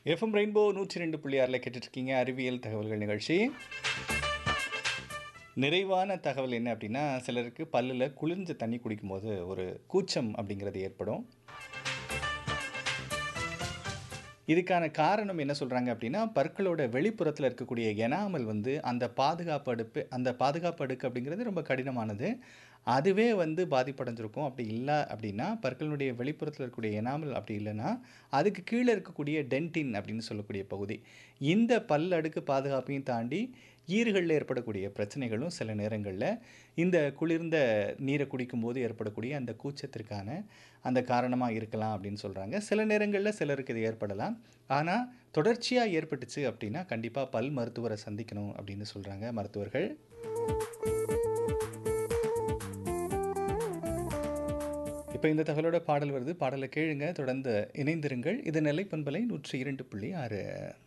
FM rainbow 102.6ல கேட்டுட்ருக்கீங்க அறிவியல் தகவல்கள் நிகழ்ச்சி. நிறைவான தகவல் என்ன அப்படின்னா, சிலருக்கு பல்லுல குளிர்ந்த தண்ணி குடிக்கும்போது ஒரு கூச்சம் அப்படிங்கிறது ஏற்படும். இதுக்கான காரணம் என்ன சொல்றாங்க அப்படின்னா, பற்களோட வெளிப்புறத்தில இருக்கக்கூடிய எனாமல் வந்து அந்த பாதுகாப்பு அடுக்கு அப்படிங்கிறது ரொம்ப கடினமானது. அதுவே வந்து பாதிப்படைஞ்சிருக்கும். அப்படி இல்ல அப்படின்னா, பற்களினுடைய வெளிப்புறத்தில இருக்கக்கூடிய எனாமல் அப்படி இல்லன்னா, அதுக்கு கீழ இருக்கக்கூடிய டென்டின் அப்படின்னு சொல்லக்கூடிய பகுதி. இந்த பல் அடுக்கு பாதுகாப்பையும் தாண்டி, ஈறுகள்ல ஏற்படக்கூடிய பிரச்சனைகளும் சில நேரங்கள்ல இந்த குளிர்ந்த நீர குடிக்கும்போது ஏற்படக்கூடிய அந்த கூச்சத்திற்கான அந்த காரணமா இருக்கலாம் அப்படின்னு சொல்றாங்க. சில நேரங்கள்ல சிலருக்கு இது ஏற்படலாம். ஆனா, தொடர்ச்சியா ஏற்பட்டுச்சு அப்படின்னா, கண்டிப்பா பல் மருத்துவர சந்திக்கணும் அப்படின்னு சொல்றாங்க மருத்துவர்கள். இப்ப இந்த தகவலோட பாடல் வருது. பாடல கேளுங்க. தொடர்ந்து இணைந்திருங்கள். இது நெல்லை பண்பலை 102.6.